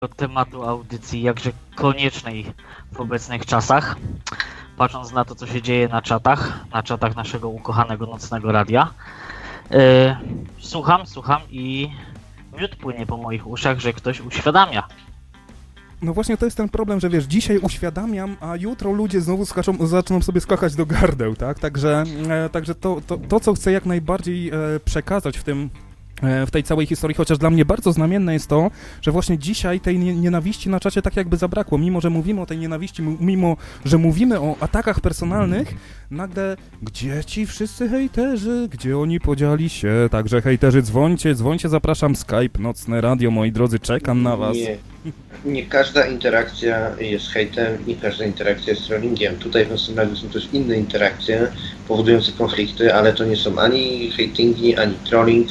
tematu audycji, jakże koniecznej w obecnych czasach, patrząc na to, co się dzieje na czatach naszego ukochanego nocnego radia. Słucham i miód płynie po moich uszach, że ktoś uświadamia. No właśnie to jest ten problem, że wiesz, dzisiaj uświadamiam, a jutro ludzie znowu zaczną sobie skakać do gardeł, tak? Także to co chcę jak najbardziej przekazać w tej całej historii, chociaż dla mnie bardzo znamienne jest to, że właśnie dzisiaj tej nienawiści na czacie tak jakby zabrakło, mimo że mówimy o tej nienawiści, mimo że mówimy o atakach personalnych, nagle gdzie ci wszyscy hejterzy, gdzie oni podzieli się, także hejterzy dzwońcie, zapraszam, Skype, Nocne Radio, moi drodzy, czekam na was. Nie każda interakcja jest hejtem, nie każda interakcja jest trollingiem. Tutaj w Nocnym Radiu są też inne interakcje powodujące konflikty, ale to nie są ani hejtingi, ani trolling.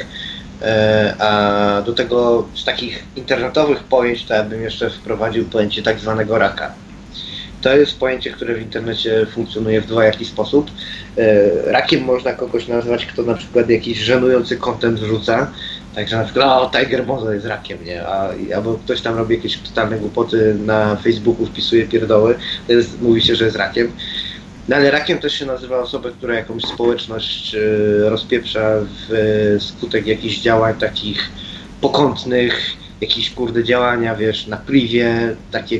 A do tego z takich internetowych pojęć to ja bym jeszcze wprowadził pojęcie tak zwanego raka. To jest pojęcie, które w internecie funkcjonuje w dwojaki sposób. Rakiem można kogoś nazwać, kto na przykład jakiś żenujący content wrzuca, także na przykład Tiger Mozo jest rakiem, nie? Albo ktoś tam robi jakieś totalne głupoty na Facebooku, wpisuje pierdoły, mówi się, że jest rakiem. No ale rakiem też się nazywa osobę, która jakąś społeczność rozpieprza skutek jakichś działań takich pokątnych, jakieś działania, wiesz, na privie, takie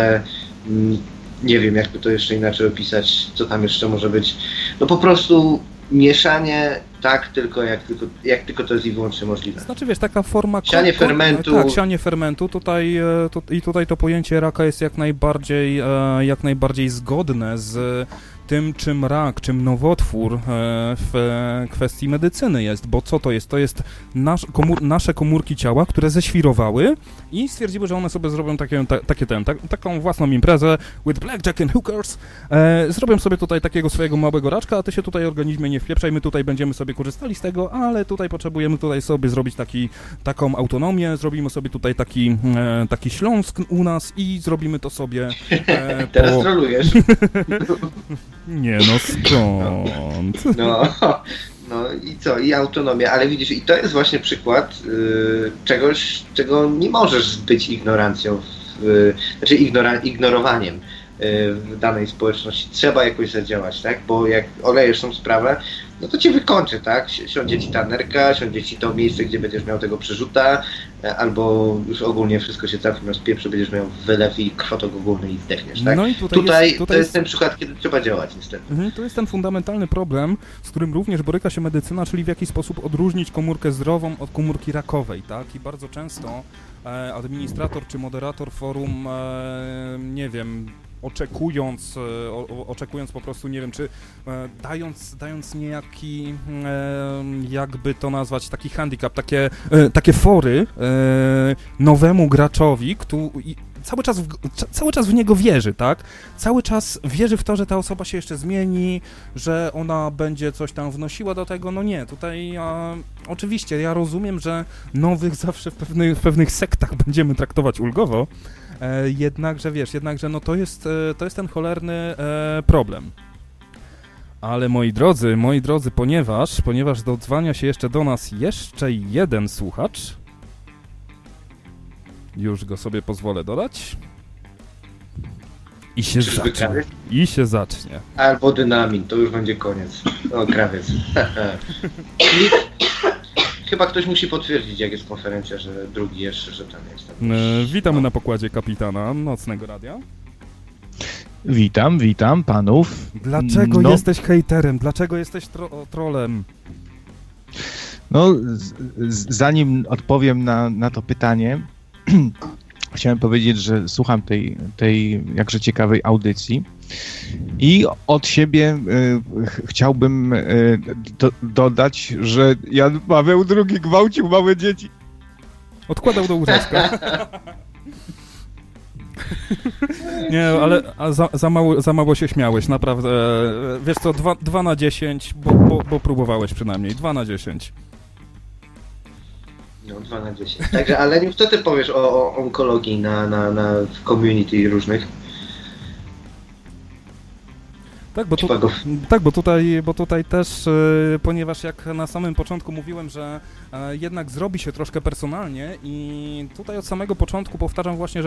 nie wiem jakby to jeszcze inaczej opisać, co tam jeszcze może być. No po prostu mieszanie jak tylko to jest i wyłącznie możliwe. Znaczy wiesz, taka forma... Sianie fermentu. Tak, sianie fermentu. Tutaj to pojęcie raka jest jak najbardziej zgodne z tym, czym nowotwór w kwestii medycyny jest, bo co to jest? To jest nasze komórki ciała, które ześwirowały i stwierdziły, że one sobie zrobią taką własną imprezę with blackjack and hookers, zrobią sobie tutaj takiego swojego małego raczka, a ty się tutaj organizmie nie wpieprzaj, my tutaj będziemy sobie korzystali z tego, ale tutaj potrzebujemy sobie zrobić taką autonomię, zrobimy sobie tutaj taki Śląsk u nas i zrobimy to sobie Teraz trolujesz. Nie, no skąd? No i co? I autonomia, ale widzisz, i to jest właśnie przykład czegoś, czego nie możesz zbyć ignorancją, ignorowaniem w danej społeczności. Trzeba jakoś zadziałać, tak? Bo jak olejesz tą sprawę, no to cię wykończy, tak? Siądzie ci ta nerka, siądzie ci to miejsce, gdzie będziesz miał tego przerzuta, albo już ogólnie wszystko się całkiem rozpieprzy, będziesz miał wylew i krwotok ogólny i zdechniesz, tak? No i tutaj to jest ten przykład, kiedy trzeba działać, niestety. To jest ten fundamentalny problem, z którym również boryka się medycyna, czyli w jaki sposób odróżnić komórkę zdrową od komórki rakowej, tak? I bardzo często administrator czy moderator forum, nie wiem, oczekując po prostu, nie wiem, czy dając niejaki, jakby to nazwać, taki handicap, takie fory nowemu graczowi, który cały czas w niego wierzy, tak? Cały czas wierzy w to, że ta osoba się jeszcze zmieni, że ona będzie coś tam wnosiła do tego. No nie, tutaj oczywiście ja rozumiem, że nowych zawsze w pewnych sektach będziemy traktować ulgowo, jednakże no to jest ten cholerny problem. Ale moi drodzy, ponieważ dodzwania się jeszcze do nas jeszcze jeden słuchacz, już go sobie pozwolę dodać. I się zacznie. Albo dynamin, to już będzie koniec. O, krawiec. Chyba ktoś musi potwierdzić, jak jest konferencja, że drugi jeszcze, że tam jest. Witamy na pokładzie kapitana Nocnego Radia. Witam panów. Dlaczego jesteś hejterem? Dlaczego jesteś trolem? No, zanim odpowiem na to pytanie, chciałem powiedzieć, że słucham tej jakże ciekawej audycji i od siebie chciałbym dodać, że Jan Paweł II gwałcił małe dzieci. Odkładał do łóżeczka. Nie, ale za mało się śmiałeś, naprawdę. Wiesz co, 2 na 10, bo próbowałeś przynajmniej, 2 na 10. No, 2 na 10. Także, ale co ty powiesz o onkologii w community różnych? Tak, bo tutaj też, ponieważ jak na samym początku mówiłem, że jednak zrobi się troszkę personalnie i tutaj od samego początku powtarzam właśnie, że